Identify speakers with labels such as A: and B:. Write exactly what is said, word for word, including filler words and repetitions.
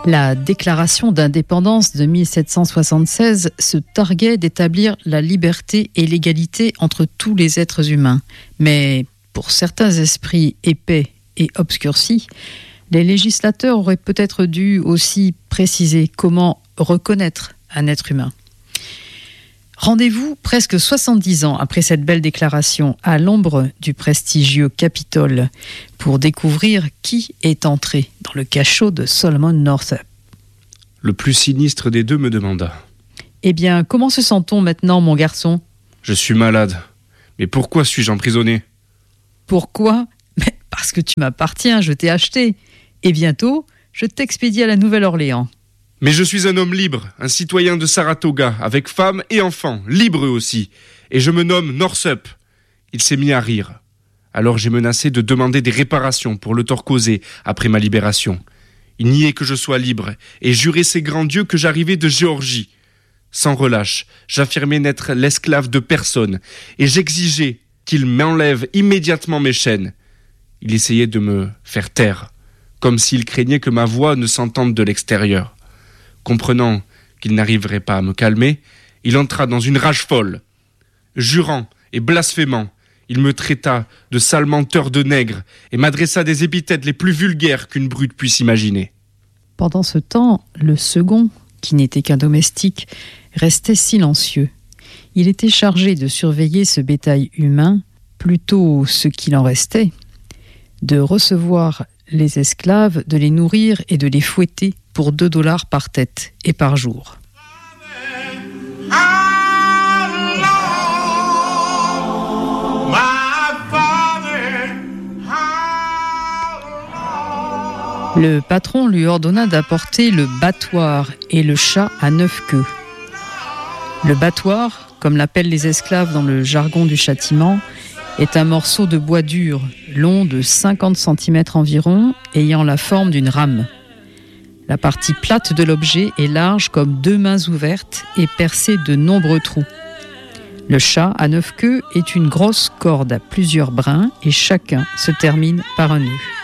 A: La déclaration d'indépendance de mille sept cent soixante-seize se targuait d'établir la liberté et l'égalité entre tous les êtres humains. Mais pour certains esprits épais et obscurcis, les législateurs auraient peut-être dû aussi préciser comment reconnaître un être humain. Rendez-vous presque soixante-dix ans après cette belle déclaration à l'ombre du prestigieux Capitole pour découvrir qui est entré dans le cachot de Solomon Northup.
B: Le plus sinistre des deux me demanda.
A: Eh bien, comment se sent-on maintenant, mon garçon ?
B: Je suis malade. Mais pourquoi suis-je emprisonné ?
A: Pourquoi ? Mais parce que tu m'appartiens, je t'ai acheté. Et bientôt, je t'expédie à la Nouvelle-Orléans.
B: Mais je suis un homme libre, un citoyen de Saratoga, avec femme et enfants, libre eux aussi. Et je me nomme Northup. Il s'est mis à rire. Alors j'ai menacé de demander des réparations pour le tort causé après ma libération. Il niait que je sois libre et jurait ses grands dieux que j'arrivais de Géorgie. Sans relâche, j'affirmais n'être l'esclave de personne et j'exigeais qu'il m'enlève immédiatement mes chaînes. Il essayait de me faire taire, comme s'il craignait que ma voix ne s'entende de l'extérieur. Comprenant qu'il n'arriverait pas à me calmer, il entra dans une rage folle. Jurant et blasphémant, il me traita de sale menteur de nègre et m'adressa des épithètes les plus vulgaires qu'une brute puisse imaginer.
A: Pendant ce temps, le second, qui n'était qu'un domestique, restait silencieux. Il était chargé de surveiller ce bétail humain, plutôt ce qu'il en restait, de recevoir les esclaves, de les nourrir et de les fouetter pour deux dollars par tête et par jour. Le patron lui ordonna d'apporter le battoir et le chat à neuf queues. Le battoir, comme l'appellent les esclaves dans le jargon du châtiment, est un morceau de bois dur, long de cinquante centimètres environ, ayant la forme d'une rame. La partie plate de l'objet est large comme deux mains ouvertes et percée de nombreux trous. Le chat à neuf queues est une grosse corde à plusieurs brins et chacun se termine par un nœud.